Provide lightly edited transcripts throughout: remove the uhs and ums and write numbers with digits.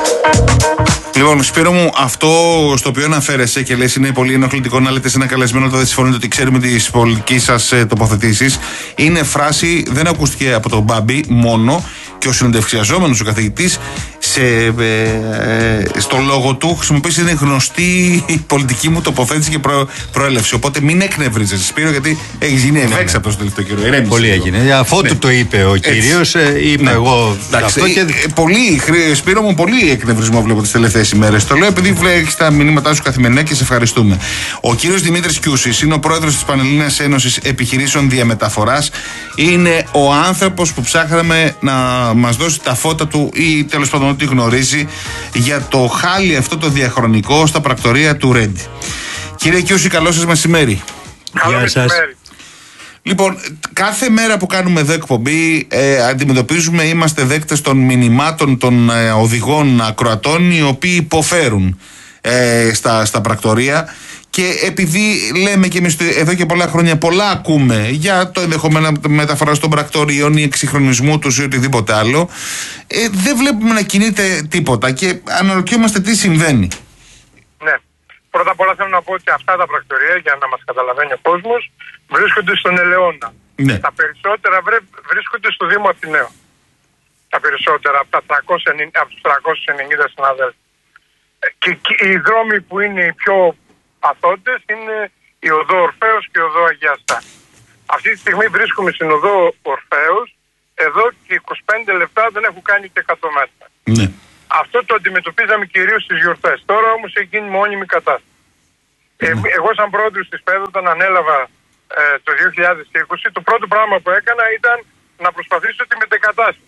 Λοιπόν, Σπύρο μου, αυτό στο οποίο αναφέρεσαι και λες είναι πολύ ενοχλητικό να λέτε σε ένα καλεσμένο όταν δεν συμφωνείτε ότι ξέρουμε τις πολιτικές σας τοποθετήσεις. Είναι φράση, δεν ακούστηκε από τον Μπάμπη μόνο, και ο συνεντευξιαζόμενος ο καθηγητής στο λόγο του χρησιμοποίησε την γνωστή πολιτική μου τοποθέτηση και προέλευση. Οπότε μην εκνευρίζεσαι, Σπύρο, γιατί έχει γίνει ευέξαπτο στο τελευταίο καιρό. Ηρέμησε. Πολύ έγινε. Αφότου το είπε ο κύριος, είπα εγώ αυτό. Πολύ, Σπύρο μου, πολύ εκνευρισμό βλέπω τις τελευταίες ημέρες. Το λέω επειδή βλέπεις τα μηνύματά σου καθημερινά και σε ευχαριστούμε. Ο κύριος Δημήτρης Κιούσης είναι ο πρόεδρος της Πανελλήνιας Ένωσης Επιχειρήσεων Διαμεταφοράς. Είναι ο άνθρωπος που ψάχναμε να μας δώσει τα φώτα του ή τέλος πάντων ό,τι γνωρίζει για το χάλι αυτό το διαχρονικό στα πρακτορία του Ρέντι. Κύριε Κιούση, καλό σας μεσημέρι. Καλό μεσημέρι. Λοιπόν, κάθε μέρα που κάνουμε εδώ εκπομπή αντιμετωπίζουμε, είμαστε δέκτες των μηνυμάτων των οδηγών ακροατών οι οποίοι υποφέρουν στα πρακτορία. Και επειδή λέμε και εμείς εδώ και πολλά χρόνια πολλά ακούμε για το ενδεχομένο μεταφορά των πρακτορείων ή εξυγχρονισμού τους ή οτιδήποτε άλλο, δεν βλέπουμε να κινείται τίποτα και αναρωτιόμαστε τι συμβαίνει. Ναι. Πρώτα απ' όλα θέλω να πω ότι αυτά τα πρακτορεία, για να μας καταλαβαίνει ο κόσμος, βρίσκονται στον Ελαιώνα. Ναι. Τα περισσότερα βρίσκονται στο Δήμο Αθηναίων. Τα περισσότερα από τους 390 συναδέλφους. Και οι δρόμοι που είναι οι πιο αθώντες είναι η οδό Ορφέως και η οδό Αγία Στάση. Αυτή τη στιγμή βρίσκομαι στην οδό Ορφέως, εδώ και 25 λεπτά δεν έχω κάνει και 100 μέτρα. Ναι. Αυτό το αντιμετωπίζαμε κυρίως στις γιορτές. Τώρα όμως έχει γίνει μόνιμη κατάσταση. Εγώ σαν πρόεδρος της ΠΕΔ όταν ανέλαβα το 2020, το πρώτο πράγμα που έκανα ήταν να προσπαθήσω τη μετεκατάσταση.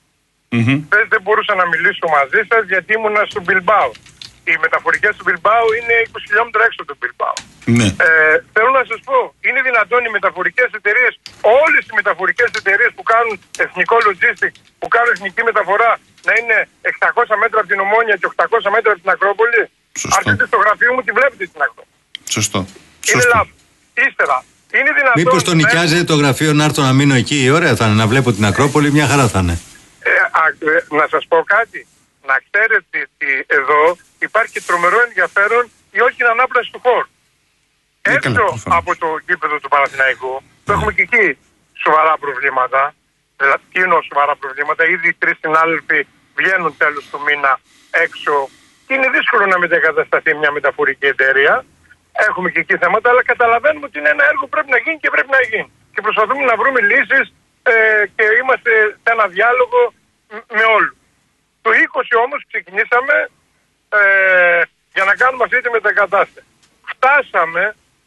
Δεν μπορούσα να μιλήσω μαζί σας γιατί ήμουνα στο Μπιλμπάο. Οι μεταφορικές του Μπιλμπάου είναι 20 χιλιόμετρα έξω του Μπιλμπάου. Ναι. Θέλω να σας πω, είναι δυνατόν οι μεταφορικές εταιρείες, όλες οι μεταφορικές εταιρείες που κάνουν εθνικό logistics, που κάνουν εθνική μεταφορά, να είναι 600 μέτρα από την Ομόνια και 800 μέτρα από την Ακρόπολη? Αρχίστε στο γραφείο μου, τη βλέπετε την Ακρόπολη. Σωστό. Είναι λάθος. Ύστερα, είναι δυνατόν. Μήπως το νοικιάζεται το γραφείο να έρθω να μείνω εκεί? Ωραία θα είναι, να βλέπω την Ακρόπολη, μια χαρά θα είναι. Να σας πω κάτι. Να ξέρετε ότι εδώ υπάρχει και τρομερό ενδιαφέρον ή όχι την ανάπλαση του χώρου. Έξω από το γήπεδο του Παναθηναϊκού, που έχουμε και εκεί σοβαρά προβλήματα, δηλαδή τι εννοώ σοβαρά προβλήματα, ήδη οι 3 συνάδελφοι βγαίνουν τέλος του μήνα έξω και είναι δύσκολο να μετακατασταθεί μια μεταφορική εταιρεία. Έχουμε και εκεί θέματα, αλλά καταλαβαίνουμε ότι είναι ένα έργο που πρέπει να γίνει και πρέπει να γίνει. Και προσπαθούμε να βρούμε λύσεις και είμαστε σε ένα διάλογο με όλους. Το 20 όμως ξεκινήσαμε για να κάνουμε αυτή τη μετακατάσταση. Φτάσαμε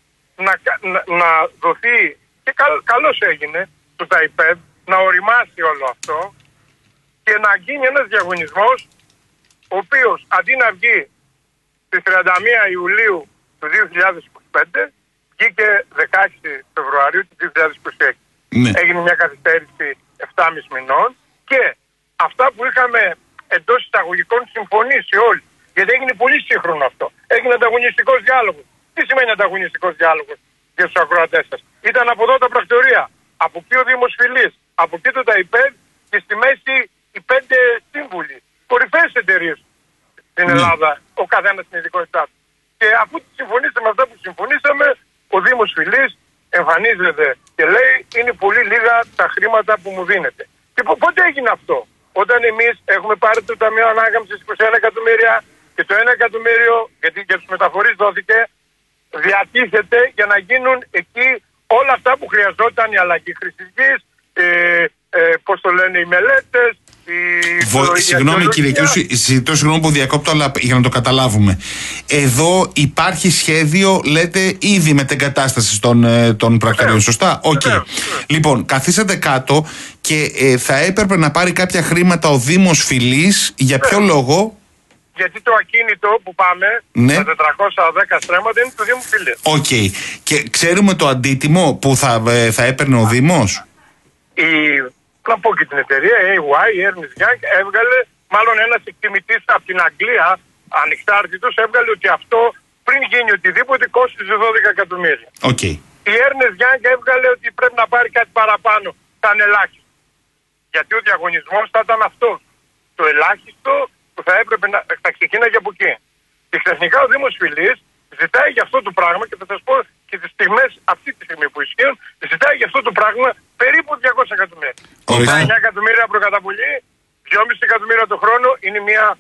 να δοθεί, και καλώς έγινε, το ΤΑΙΠΕΔ, να οριμάσει όλο αυτό και να γίνει ένας διαγωνισμός ο οποίος αντί να βγει στις 31 Ιουλίου του 2025 βγήκε 16 Φεβρουαρίου του 2026. Ναι. Έγινε μια καθυστέρηση 7,5 μηνών και αυτά που είχαμε εντός εισαγωγικών συμφωνήσει όλοι. Γιατί έγινε πολύ σύγχρονο αυτό. Έγινε ανταγωνιστικός διάλογος. Τι σημαίνει ανταγωνιστικός διάλογος για τους ακροατές σας? Ήταν από εδώ τα πρακτορεία, από εκεί ο Δήμος Φιλής, από εκεί το ΤΑΙΠΕΔ και στη μέση οι 5 σύμβουλοι. Κορυφαίες εταιρείες στην Ελλάδα, ο καθένας στην ειδικότητά του. Και αφού συμφωνήσαμε αυτά που συμφωνήσαμε, ο Δήμος Φιλής εμφανίζεται και λέει είναι πολύ λίγα τα χρήματα που μου δίνετε. Και πότε έγινε αυτό? Όταν εμείς έχουμε πάρει το Ταμείο Ανάκαμψης 21 εκατομμύρια και το 1 εκατομμύριο, γιατί για τους μεταφορείς δόθηκε, διατίθεται για να γίνουν εκεί όλα αυτά που χρειαζόταν, η αλλαγή χρήσης γης, πώς το λένε, οι μελέτες. Συγγνώμη κύριε Κιούση, ζητώ συγγνώμη που διακόπτω, αλλά για να το καταλάβουμε. Εδώ υπάρχει σχέδιο, λέτε, ήδη μετεγκατάστασης των πρακτορείων, σωστά? Οκ. Λοιπόν, καθίσατε κάτω και θα έπρεπε να πάρει κάποια χρήματα ο Δήμος Φιλής. Για ποιο λόγο? Γιατί το ακίνητο που πάμε, τα 410 στρέμματα, είναι του Δήμου Φιλής. Οκ. Και ξέρουμε το αντίτιμο που θα έπαιρνε ο Δήμος? Να πω και την εταιρεία, AY, η Ernst Young, έβγαλε, μάλλον ένας εκτιμητής από την Αγγλία, ανεξάρτητος, έβγαλε ότι αυτό πριν γίνει οτιδήποτε κόστιζε 12 εκατομμύρια. Okay. Η Ernst Young έβγαλε ότι πρέπει να πάρει κάτι παραπάνω, σαν ελάχιστο. Γιατί ο διαγωνισμός θα ήταν αυτός. Το ελάχιστο που θα έπρεπε να θα ξεκίναγε από εκεί. Και ξαφνικά ο Δήμος Φυλής ζητάει για αυτό το πράγμα, και θα σας πω και τις στιγμές αυτή τη στιγμή που ισχύουν, ζητάει για αυτό το πράγμα περίπου 200 εκατομμύρια. 9 εκατομμύρια προκαταβολή, 2,5 εκατομμύρια το χρόνο είναι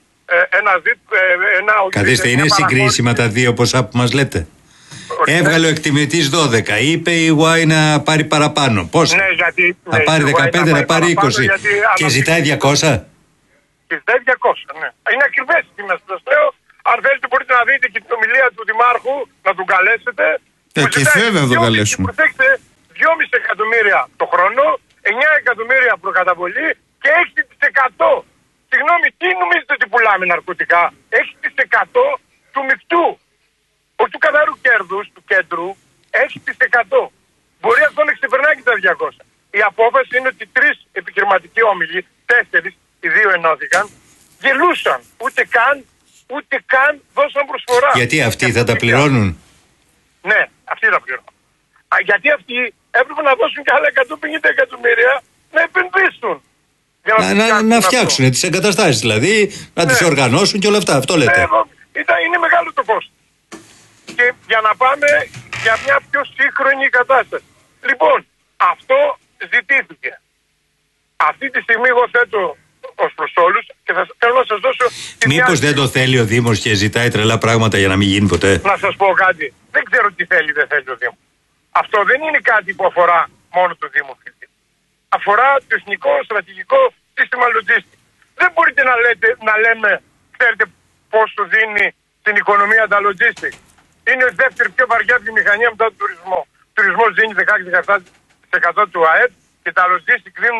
ένα καθίστε, είναι συγκρίσιμα τα δύο ποσά που μας λέτε? Έβγαλε ο εκτιμητής 12, είπε η Y να πάρει παραπάνω. Πόσα? Ναι, γιατί, να πάρει 15, να πάρει 20 και ζητάει 200. Και ζητάει 200, ναι. Είναι ακριβές οι τιμές που σας λέω. Αν θέλετε μπορείτε να δείτε και την ομιλία του Δημάρχου, να τον καλέσετε. Και βέβαια να τον καλέσουμε. Προσέξτε, 2,5 εκατομμύρια το χρόνο, 9 εκατομμύρια προκαταβολή και 6%. Συγγνώμη, τι νομίζετε ότι πουλάμε ναρκωτικά? 6% του μεικτού. Όχι του καθαρού κέρδους του κέντρου, 6%. Μπορεί αυτό να ξεπερνάει και τα 200. Η απόφαση είναι ότι 3 επιχειρηματικοί όμιλοι, 4, οι 2 ενώθηκαν, γελούσαν. Ούτε καν δώσαν προσφορά. Γιατί αυτοί θα τα πληρώνουν? Ναι, αυτοί θα πληρώνουν. Γιατί αυτοί έπρεπε να δώσουν και άλλα 150 εκατομμύρια να επενδύσουν. Να φτιάξουν τις εγκαταστάσεις, δηλαδή να τις οργανώσουν και όλα αυτά. Αυτό λέτε. Είναι μεγάλο το κόστος. Και για να πάμε για μια πιο σύγχρονη κατάσταση. Λοιπόν, αυτό ζητήθηκε. Αυτή τη στιγμή εγώ θέτω ως προς όλους και θέλω να σας δώσω... Μήπως δεν το θέλει ο Δήμος και ζητάει τρελά πράγματα για να μην γίνει ποτέ? Να σας πω κάτι. Δεν ξέρω τι θέλει, δεν θέλει ο Δήμος. Αυτό δεν είναι κάτι που αφορά μόνο το Δήμο. Αφορά το εθνικό στρατηγικό σύστημα logistics. Δεν μπορείτε να λέμε, ξέρετε πόσο δίνει στην οικονομία τα logistics. Είναι η δεύτερη πιο βαριά βιομηχανία μετά τον τουρισμό. Ο τουρισμός δίνει 16% του ΑΕΠ και τα logistics δίνουν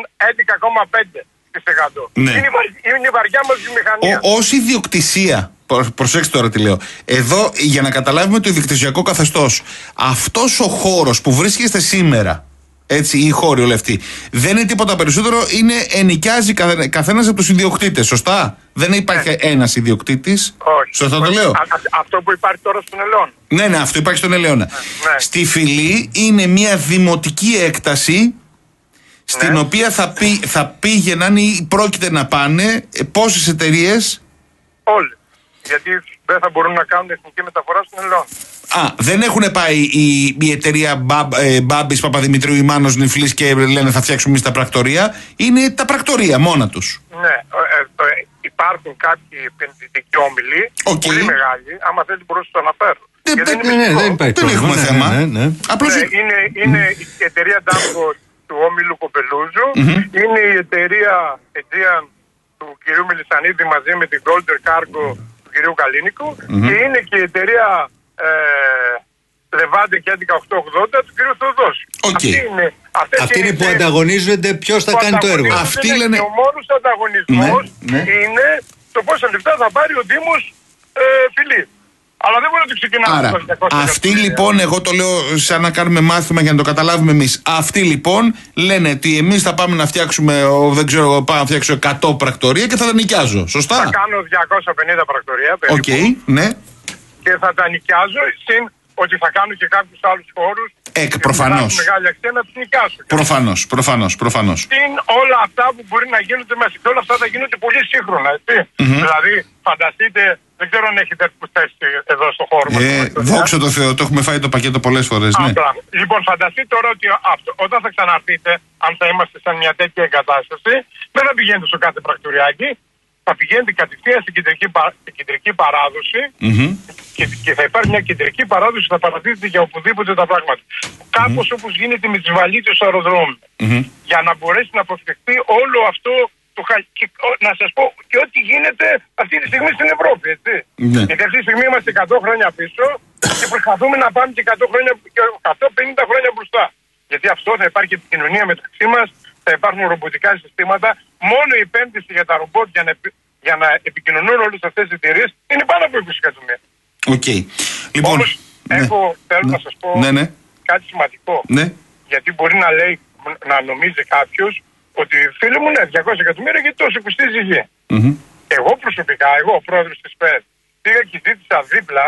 11,5%. Ναι. Είναι η βαριά μας βιομηχανία. Ως ιδιοκτησία, προσέξτε τώρα τι λέω. Εδώ, για να καταλάβουμε το ιδιοκτησιακό καθεστώς, αυτός ο χώρος που βρίσκεστε σήμερα, έτσι, οι χώροι όλοι αυτοί, δεν είναι τίποτα περισσότερο, ενοικιάζει καθένας από τους ιδιοκτήτες, σωστά? Δεν υπάρχει ένας ιδιοκτήτης. Όχι. Σωστά το λέω? Αυτό που υπάρχει τώρα στον Ελαιώνα. Ναι, αυτό υπάρχει στον Ελαιώνα. Ναι. Στη Φυλή είναι μια δημοτική έκταση στην οποία θα πήγαιναν ή πρόκειται να πάνε πόσες εταιρείες? Όλες. Γιατί δεν θα μπορούν να κάνουν εθνική μεταφορά στον Ελαιώνα. Δεν έχουν πάει η εταιρεία Μπάμπης, Παπαδημητρίου ή Μάνος Νιφλής και λένε θα φτιάξουμε εμείς τα πρακτορεία. Είναι τα πρακτορεία μόνα τους. Ναι, υπάρχουν κάποιοι επενδυτικοί όμιλοι, πολύ μεγάλοι. Άμα θέλετε μπορώ να σας αναφέρω. Δεν έχουμε θέμα. Απλώς είναι η εταιρεία Ντάμπο του όμιλου Κοπελούζου, είναι η εταιρεία Aegean του κυρίου Μελισσανίδη μαζί με την Golden Cargo του κυρίου Καλίνικου και είναι και η εταιρεία Λεβάντε και 1880 του κυρίου Θεοδόσιου. Αυτοί είναι που ανταγωνίζονται ποιος θα κάνει το έργο. Αυτοί λένε... Ο μόνος ανταγωνισμός είναι το πόσα λεπτά θα πάρει ο Δήμος Φυλή. Αλλά δεν μπορεί να το ξεκινάμε. Άρα, αυτοί λοιπόν, εγώ το λέω σαν να κάνουμε μάθημα για να το καταλάβουμε εμείς. Αυτοί λοιπόν λένε ότι εμείς θα πάμε να φτιάξουμε, δεν ξέρω, πάω να φτιάξω 100 πρακτορεία και θα τα νοικιάζω. Σωστά? Θα κάνω 250 πρακτορία περίπου. Ναι. Και θα τα νοικιάζω, συν ότι θα κάνω και κάποιους άλλους χώρους. Προφανώς. Μεγάλη αξία να τους νοικιάσω. Προφανώς. Συν όλα αυτά που μπορεί να γίνονται μέσα. Και όλα αυτά θα γίνονται πολύ σύγχρονα, έτσι. Δηλαδή, φανταστείτε. Δεν ξέρω αν έχετε θέσει εδώ στο χώρο μας. Δόξα τω Θεώ, το έχουμε φάει το πακέτο πολλές φορές. Ναι. Λοιπόν, φανταστείτε τώρα ότι όταν θα ξαναρθείτε, αν θα είμαστε σε μια τέτοια εγκατάσταση, δεν θα πηγαίνετε στο κάθε πρακτοριάκι, θα πηγαίνετε κατευθείαν στην κεντρική παράδοση και θα υπάρχει μια κεντρική παράδοση που θα παραδίδεται για οπουδήποτε τα πράγματα. Κάπως όπως γίνεται με τις βαλίτσες στο αεροδρόμιο. Για να μπορέσει να αποφευχθεί όλο αυτό. Και να σας πω και ό,τι γίνεται αυτή τη στιγμή στην Ευρώπη, έτσι. Γιατί αυτή τη στιγμή είμαστε 100 χρόνια πίσω και προσπαθούμε να πάμε και 150 χρόνια μπροστά. Γιατί αυτό θα υπάρχει επικοινωνία μεταξύ μας, θα υπάρχουν ρομποτικά συστήματα. Μόνο η επένδυση για τα ρομπότ για να επικοινωνούν όλες αυτές τις εταιρείες είναι πάνω από 20 εκατομμύρια. Λοιπόν, όμως θέλω να σας πω κάτι σημαντικό. Γιατί μπορεί να νομίζει κάποιος ότι φίλοι μου, 200 εκατομμύρια γιατί τόσο κοστίζει η γη. Εγώ προσωπικά, ο πρόεδρος της ΠΕΔ, πήγα και ζήτησα δίπλα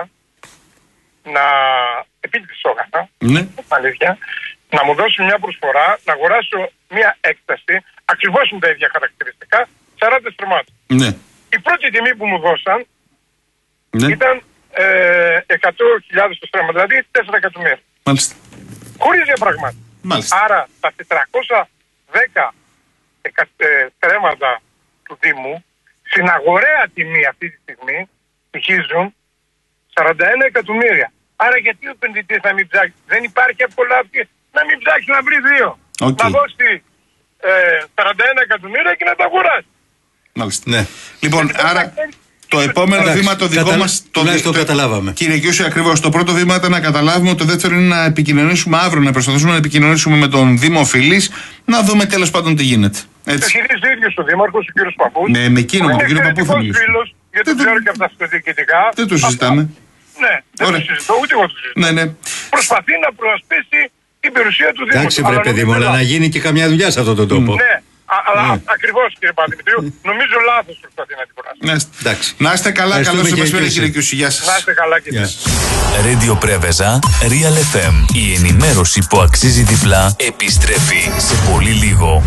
να επίτηδες σόγανα, αλήθεια, να μου δώσει μια προσφορά, να αγοράσω μια έκταση, ακριβώς με τα ίδια χαρακτηριστικά, 40 στρεμμάτων. Η πρώτη τιμή που μου δώσαν ήταν 100.000 το στρέμμα, δηλαδή 4 εκατομμύρια. Μάλιστα. Χωρίς διαπραγμάτευση. Άρα τα 410 στρέμματα του Δήμου στην αγοραία τιμή αυτή τη στιγμή στοιχίζουν 41 εκατομμύρια. Άρα γιατί ο επενδυτής να μην ψάξει? Δεν υπάρχει απολαύση να μην ψάξει να βρει δύο. Να δώσει 41 εκατομμύρια και να τα αγοράσει. Μάλιστα. Ναι. Λοιπόν, άρα το επόμενο βήμα το δικό μας. Το καταλάβαμε. Κύριε Κιούση, ακριβώς. Το πρώτο βήμα ήταν να καταλάβουμε. Το δεύτερο είναι να επικοινωνήσουμε αύριο, να προσπαθήσουμε να επικοινωνήσουμε με τον Δήμο Φυλής, να δούμε τέλος πάντων τι γίνεται. Έτσι. Χειρίζει ο ίδιος ο Δήμαρχος, ο κύριος Παππούς. Ναι, με εκείνο, με τον κύριο Παππού θα μιλήσω. Γιατί δεν ξέρω και αυτά στα διοικητικά. Δεν το συζητάμε. Ναι, δεν το συζητώ, ούτε εγώ το συζητώ. Ναι. Προσπαθεί να προασπίσει την περιουσία του Δήμου. Εντάξει, βρε παιδί μου, αλλά να γίνει και καμιά δουλειά σε αυτόν τον τόπο. Ναι. Αλλά ακριβώς, κύριε Παπαδημητρίου, νομίζω λάθος προσπαθεί να την κουράσει. Να είστε καλά, καλώς ήρθατε, κύριε Κιούση. Γεια σας. Να είστε καλά και εσείς. Radio Πρέβεζα, Real FM. Η ενημέρωση που αξίζει διπλά επιστρέφει σε πολύ λίγο.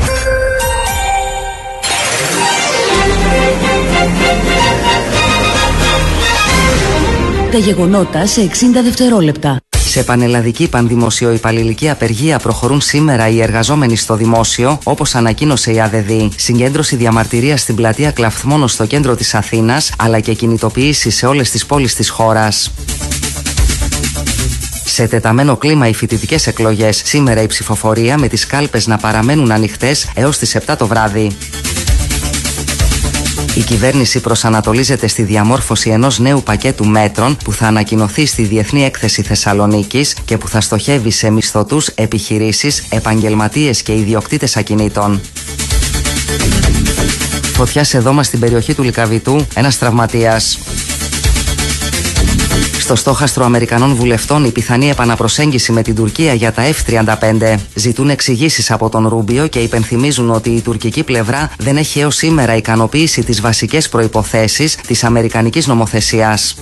Τα γεγονότα σε 60 δευτερόλεπτα. Σε πανελλαδική πανδημοσιοϊπαλληλική απεργία προχωρούν σήμερα οι εργαζόμενοι στο δημόσιο, όπως ανακοίνωσε η ΑΔΔ. Συγκέντρωση διαμαρτυρίας στην πλατεία Κλαφθμόνος στο κέντρο της Αθήνας, αλλά και κινητοποίηση σε όλες τις πόλεις της χώρας. Σε τεταμένο κλίμα οι φοιτητικές εκλογές. Σήμερα η ψηφοφορία με τις κάλπες να παραμένουν ανοιχτές έως τις 7 το βράδυ. Η κυβέρνηση προσανατολίζεται στη διαμόρφωση ενός νέου πακέτου μέτρων που θα ανακοινωθεί στη Διεθνή Έκθεση Θεσσαλονίκης και που θα στοχεύει σε μισθωτούς, επιχειρήσεις, επαγγελματίες και ιδιοκτήτες ακινήτων. Φωτιά σε δώμα στην περιοχή του Λυκαβητού, ένας τραυματίας. Στο στόχαστρο Αμερικανών βουλευτών η πιθανή επαναπροσέγγιση με την Τουρκία για τα F-35. Ζητούν εξηγήσεις από τον Ρούμπιο και υπενθυμίζουν ότι η τουρκική πλευρά δεν έχει έως σήμερα ικανοποιήσει τις βασικές προϋποθέσεις της αμερικανικής νομοθεσίας.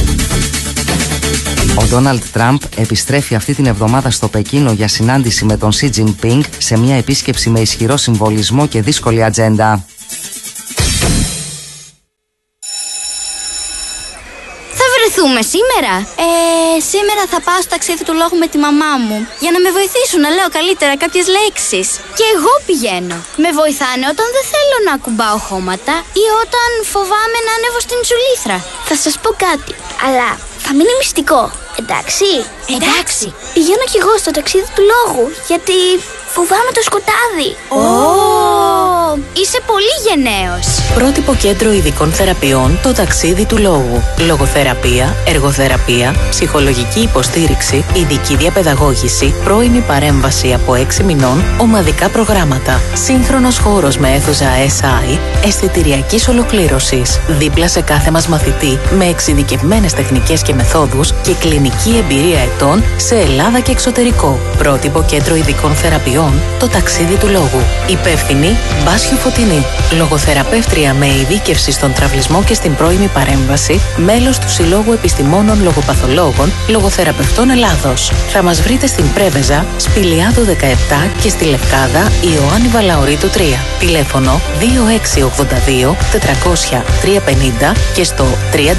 Ο Ντόναλντ Τραμπ επιστρέφει αυτή την εβδομάδα στο Πεκίνο για συνάντηση με τον Σι Τζινπίνγκ σε μια επίσκεψη με ισχυρό συμβολισμό και δύσκολη ατζέντα. Σήμερα? Σήμερα θα πάω στο ταξίδι του λόγου με τη μαμά μου για να με βοηθήσουν να λέω καλύτερα κάποιες λέξεις. Και εγώ πηγαίνω. Με βοηθάνε όταν δεν θέλω να ακουμπάω χώματα ή όταν φοβάμαι να ανέβω στην τζουλήθρα. Θα σας πω κάτι, αλλά θα μείνει μυστικό. Εντάξει? Εντάξει. Πηγαίνω κι εγώ στο ταξίδι του λόγου, γιατί φοβάμαι το σκοτάδι. Είσαι πολύ γενναίος. Πρότυπο κέντρο ειδικών θεραπείων, το ταξίδι του λόγου. Λογοθεραπεία, εργοθεραπεία, ψυχολογική υποστήριξη, ειδική διαπαιδαγώγηση, πρώιμη παρέμβαση από 6 μηνών, ομαδικά προγράμματα. Σύγχρονος χώρος με αίθουσα SI, αισθητηριακής ολοκλήρωσης. Δίπλα σε κάθε μας μαθητή, με εξειδικευμένες τεχνικές και μεθόδους και κλινική εμπειρία ετών σε Ελλάδα και εξωτερικό. Πρότυπο κέντρο ειδικών θεραπείων, το ταξίδι του λόγου. Υπεύθυνη Μπάσιου Φωτεινή. Λογοθεραπεύτρια με ειδίκευση στον τραυλισμό και στην πρώιμη παρέμβαση, μέλος του Συλλόγου Επιστημόνων Λογοπαθολόγων Λογοθεραπευτών Ελλάδος. Θα μας βρείτε στην Πρέβεζα, Σπηλιάδου 17 και στη Λευκάδα Ιωάννη Βαλαωρίτου 3. Τηλέφωνο 2682 400 350 και στο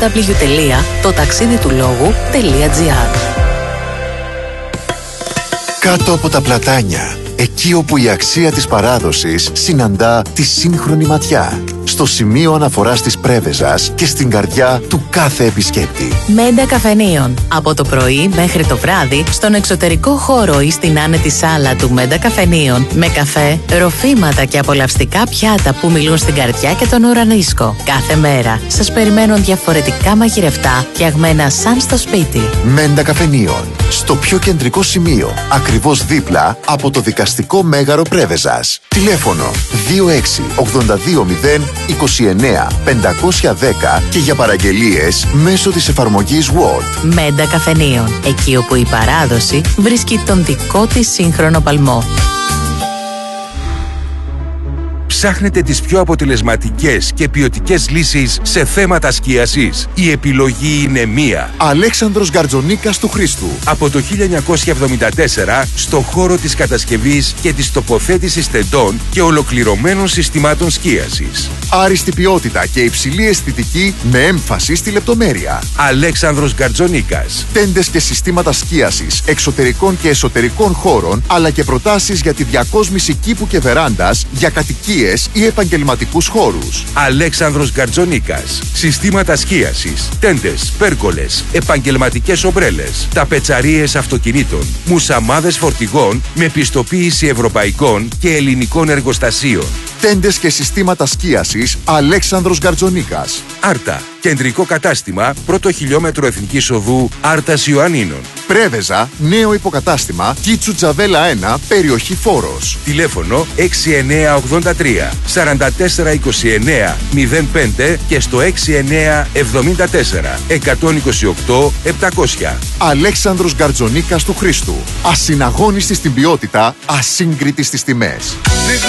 www.totaxiditulogou.gr. Κάτω από τα πλατάνια, εκεί όπου η αξία της παράδοσης συναντά τη σύγχρονη ματιά. Στο σημείο αναφοράς της Πρέβεζας και στην καρδιά του κάθε επισκέπτη. Μέντα Καφενείων. Από το πρωί μέχρι το βράδυ, στον εξωτερικό χώρο ή στην άνετη σάλα του Μέντα Καφενείων, με καφέ, ροφήματα και απολαυστικά πιάτα που μιλούν στην καρδιά και τον ουρανίσκο. Κάθε μέρα σας περιμένουν διαφορετικά μαγειρευτά, φτιαγμένα σαν στο σπίτι. Μέντα Καφενείων. Στο πιο κεντρικό σημείο, ακριβώς δίπλα από το δικαστικό μέγαρο Πρέβεζας. Τηλέφωνο 2682 29 510 και για παραγγελίες μέσω της εφαρμογής Word. Μέντα Καφενείων. Εκεί όπου η παράδοση βρίσκει τον δικό της σύγχρονο παλμό. Ψάχνετε τις πιο αποτελεσματικές και ποιοτικές λύσεις σε θέματα σκίασης? Η επιλογή είναι μία. Αλέξανδρος Γκαρτζονίκας του Χρήστου. Από το 1974 στο χώρο της κατασκευής και της τοποθέτησης τεντών και ολοκληρωμένων συστημάτων σκίασης. Άριστη ποιότητα και υψηλή αισθητική με έμφαση στη λεπτομέρεια. Αλέξανδρος Γκαρτζονίκας. Τέντες και συστήματα σκίασης εξωτερικών και εσωτερικών χώρων, αλλά και προτάσεις για τη διακόσμηση κήπου και βεράντας για κατοικίες ή επαγγελματικούς χώρους. Αλέξανδρος Γκαρτζονίκας. Συστήματα σκίασης, τέντες, πέρκολες, επαγγελματικές ομπρέλες, ταπετσαρίες αυτοκινήτων, μουσαμάδες φορτηγών με πιστοποίηση ευρωπαϊκών και ελληνικών εργοστασίων. Τέντες και συστήματα σκίασης Αλέξανδρος Γκαρτζονίκας. Άρτα. Κεντρικό κατάστημα, πρώτο χιλιόμετρο Εθνικής Οδού, Άρτας Ιωαννίνων. Πρέβεζα, νέο υποκατάστημα, Κίτσου Τζαβέλα 1, περιοχή Φόρος. Τηλέφωνο 6983 4429 05 και στο 6974 128 700. Αλέξανδρος Γκαρτζονίκας του Χρήστου. Ασυναγώνιστη στην ποιότητα, ασύγκριτη στις τιμές.